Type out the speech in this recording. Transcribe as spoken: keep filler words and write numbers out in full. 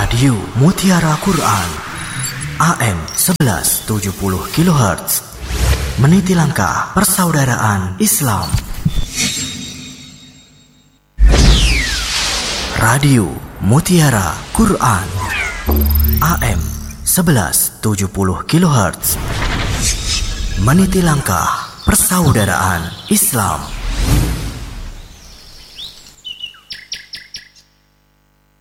Radio Mutiara Quran A M sebelas tujuh puluh kilohertz, meniti langkah persaudaraan Islam. Radio Mutiara Quran A M sebelas tujuh puluh kilohertz, meniti langkah persaudaraan Islam.